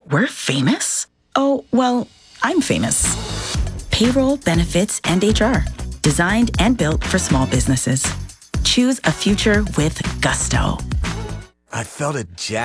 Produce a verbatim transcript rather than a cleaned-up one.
We're famous? Oh, well, I'm famous. Payroll, benefits, and H R. Designed and built for small businesses. Choose a future with gusto. I felt a jazz